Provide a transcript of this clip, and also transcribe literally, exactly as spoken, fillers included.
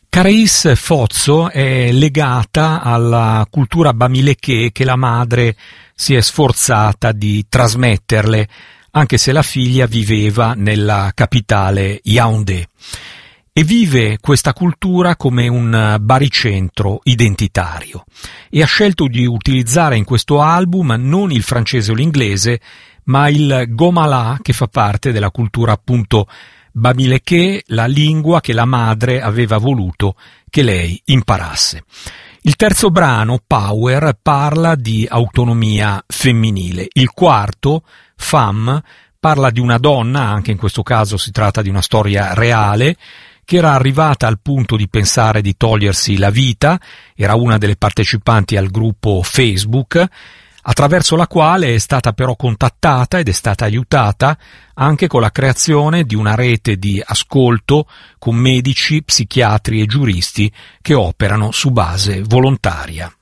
Careis Fozzo è legata alla cultura bamileké che la madre si è sforzata di trasmetterle, anche se la figlia viveva nella capitale Yaoundé. E vive questa cultura come un baricentro identitario. E ha scelto di utilizzare in questo album non il francese o l'inglese, ma il gomala, che fa parte della cultura appunto bamileké, la lingua che la madre aveva voluto che lei imparasse. Il terzo brano, Power, parla di autonomia femminile. Il quarto, Femme, parla di una donna, anche in questo caso si tratta di una storia reale, che era arrivata al punto di pensare di togliersi la vita, era una delle partecipanti al gruppo Facebook, attraverso la quale è stata però contattata ed è stata aiutata anche con la creazione di una rete di ascolto con medici, psichiatri e giuristi che operano su base volontaria.